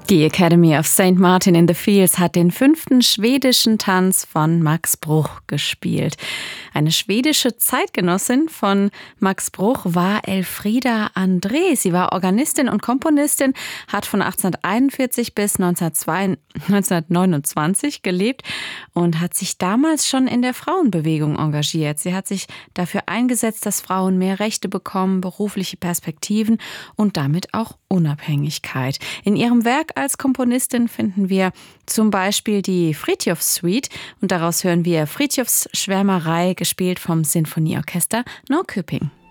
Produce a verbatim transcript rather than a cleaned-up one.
Die Academy of Saint Martin in the Fields hat den fünften schwedischen Tanz von Max Bruch gespielt. Eine schwedische Zeitgenossin von Max Bruch war Elfriede André. Sie war Organistin und Komponistin, hat von achtzehnhunderteinundvierzig bis neunzehnhundertneunundzwanzig gelebt und hat sich damals schon in der Frauenbewegung engagiert. Sie hat sich dafür eingesetzt, dass Frauen mehr Rechte bekommen, berufliche Perspektiven und damit auch Unabhängigkeit. In ihrem Werk als Komponistin finden wir zum Beispiel die Fritjofs Suite und daraus hören wir Fritjofs Schwärmerei, gespielt vom Sinfonieorchester Norrköping.